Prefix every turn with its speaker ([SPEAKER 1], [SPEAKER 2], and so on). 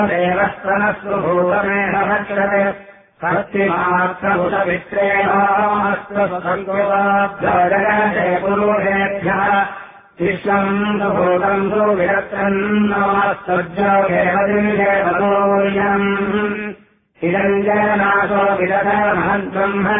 [SPEAKER 1] देवस्तनस्तु भूतमेन भक्षते भक्तिमात्रभूतमित्रेणास्त्वसङ्कुलाभ्यजगते पुरुषेभ्यः विश्वम् भूतम् तु विरत्रन्नमस्तुर्जोगेवदिविषेवतोऽयम् इदम् जयनाशो विदधमहम् ब्रह्म